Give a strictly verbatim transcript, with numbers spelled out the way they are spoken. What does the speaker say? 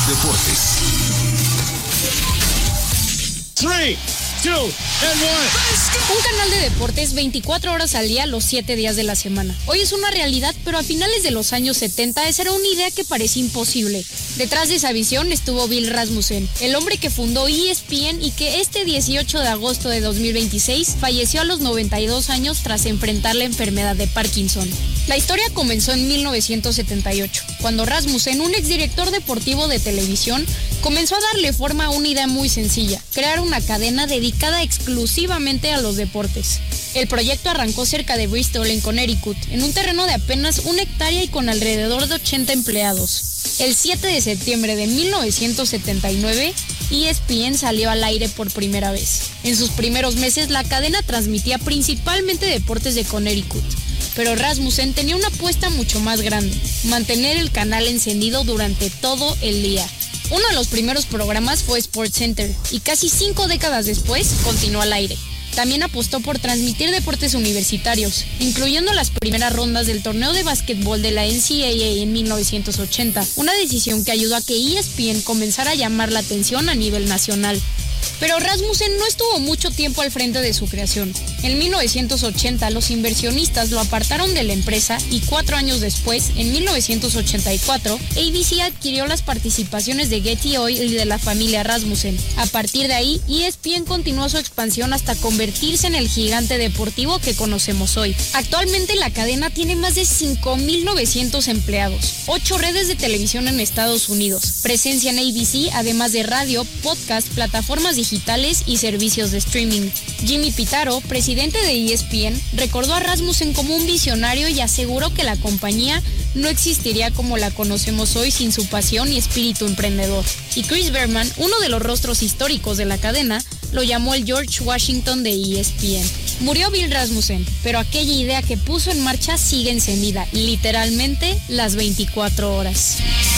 Deportes. tres, dos, uno. Un canal de deportes veinticuatro horas al día, los siete días de la semana. Hoy es una realidad, pero a finales de los años setenta esa era una idea que parecía imposible. Detrás de esa visión estuvo Bill Rasmussen, el hombre que fundó E S P N y que este dieciocho de agosto de dos mil veintiséis falleció a los noventa y dos años tras enfrentar la enfermedad de Parkinson. La historia comenzó en mil novecientos setenta y ocho, cuando Rasmussen, un exdirector deportivo de televisión, comenzó a darle forma a una idea muy sencilla: crear una cadena dedicada exclusivamente a los deportes. El proyecto arrancó cerca de Bristol, en Connecticut, en un terreno de apenas una hectárea y con alrededor de ochenta empleados. El siete de septiembre de mil novecientos setenta y nueve, E S P N salió al aire por primera vez. En sus primeros meses, la cadena transmitía principalmente deportes de Connecticut, pero Rasmussen tenía una apuesta mucho más grande: mantener el canal encendido durante todo el día. Uno de los primeros programas fue SportsCenter y casi cinco décadas después continuó al aire. También apostó por transmitir deportes universitarios, incluyendo las primeras rondas del torneo de básquetbol de la N C A A en mil novecientos ochenta, una decisión que ayudó a que E S P N comenzara a llamar la atención a nivel nacional. Pero Rasmussen no estuvo mucho tiempo al frente de su creación. En mil novecientos ochenta los inversionistas lo apartaron de la empresa y cuatro años después, en mil novecientos ochenta y cuatro, A B C adquirió las participaciones de Getty Oil y de la familia Rasmussen. A partir de ahí, E S P N continuó su expansión hasta convertirse en el gigante deportivo que conocemos hoy. Actualmente la cadena tiene más de cinco mil novecientos empleados, ocho redes de televisión en Estados Unidos, presencia en A B C, además de radio, podcast, plataformas digitales y servicios de streaming. Jimmy Pitaro, presidente de E S P N, recordó a Rasmussen como un visionario y aseguró que la compañía no existiría como la conocemos hoy sin su pasión y espíritu emprendedor. Y Chris Berman, uno de los rostros históricos de la cadena, lo llamó el George Washington de E S P N. Murió Bill Rasmussen, pero aquella idea que puso en marcha sigue encendida, literalmente las veinticuatro horas.